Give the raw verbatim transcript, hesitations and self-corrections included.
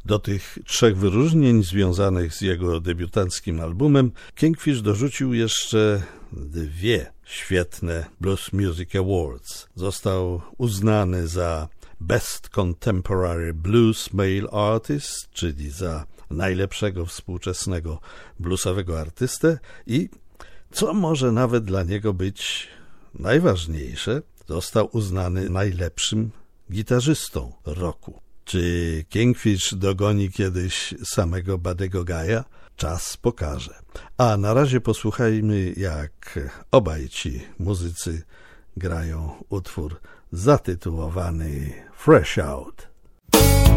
Do tych trzech wyróżnień związanych z jego debiutanckim albumem Kingfish dorzucił jeszcze dwie świetne Blues Music Awards. Został uznany za Best Contemporary Blues Male Artist, czyli za najlepszego współczesnego bluesowego artystę i, co może nawet dla niego być najważniejsze, został uznany najlepszym gitarzystą roku. Czy Kingfish dogoni kiedyś samego Buddy'ego Guy'a? Czas pokaże. A na razie posłuchajmy, jak obaj ci muzycy grają utwór zatytułowany Fresh Out.